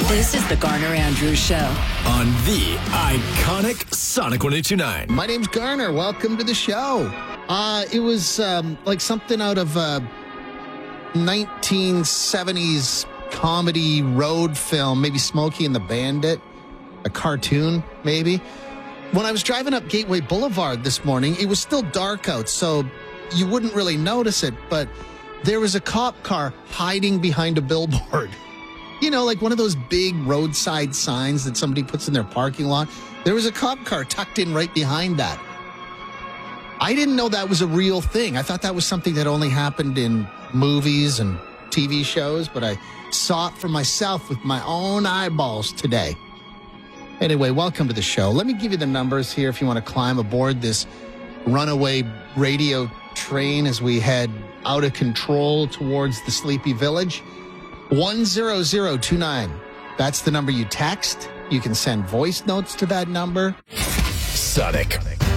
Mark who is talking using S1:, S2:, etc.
S1: This is the Garner Andrews Show
S2: on the iconic Sonic 102.9.
S3: My name's Garner. Welcome to the show. It was like something out of a 1970s comedy road film, maybe Smokey and the Bandit, a cartoon, maybe. When I was driving up Gateway Boulevard this morning, it was still dark out, so you wouldn't really notice it, but there was a cop car hiding behind a billboard. You know, like one of those big roadside signs that somebody puts in their parking lot. There was a cop car tucked in right behind that. I didn't know that was a real thing. I thought that was something that only happened in movies and TV shows, but I saw it for myself with my own eyeballs today. Anyway, welcome to the show. Let me give you the numbers here if you want to climb aboard this runaway radio train as we head out of control towards the Sleepy Village. 10029. That's the number you text. You can send voice notes to that number.
S2: Sonic